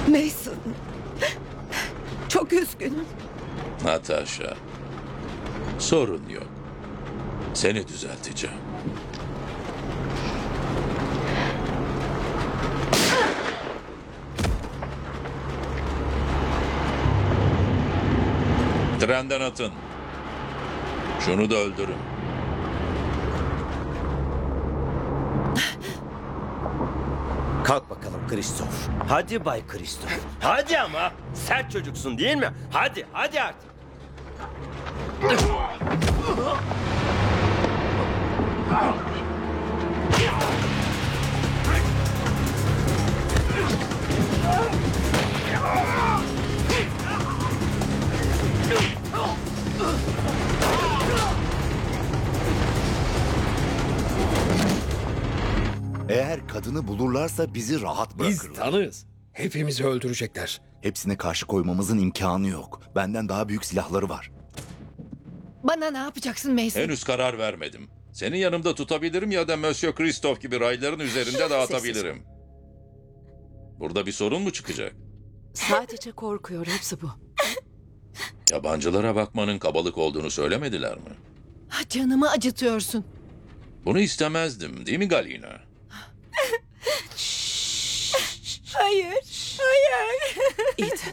Mason. Çok üzgünüm. Natasha, sorun yok. Seni düzelteceğim. Trenden atın. Şunu da öldürün. Kalk bakalım Kristof. Hadi Bay Kristof. Hadi ama. Sert çocuksun değil mi? Hadi, hadi artık. Eğer kadını bulurlarsa bizi rahat Biz bırakırlar. tanığız. Hepimizi öldürecekler. Hepsine karşı koymamızın imkanı yok. Benden daha büyük silahları var. Bana ne yapacaksın Mason? Henüz karar vermedim. Seni yanımda tutabilirim ya da Monsieur Christophe gibi rayların üzerinde dağıtabilirim. Burada bir sorun mu çıkacak? Sadece korkuyor, hepsi bu. Yabancılara bakmanın kabalık olduğunu söylemediler mi? Canımı acıtıyorsun. Bunu istemezdim, değil mi Galina? Hayır, hayır. Ethan.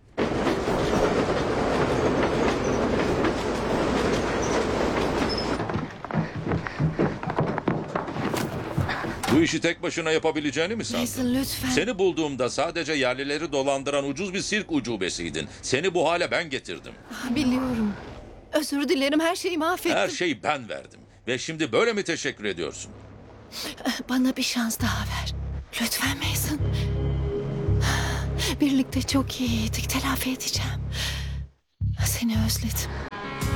Bu işi tek başına yapabileceğini mi sandın? Mason lütfen. Seni bulduğumda sadece yerlileri dolandıran ucuz bir sirk ucubesiydin. Seni bu hale ben getirdim. Biliyorum. Özür dilerim, her şeyi mahvettim. Her şeyi ben verdim. Ve şimdi böyle mi teşekkür ediyorsun? Bana bir şans daha ver. Lütfen Mason. Birlikte çok iyiydik. Telafi edeceğim. Seni özledim.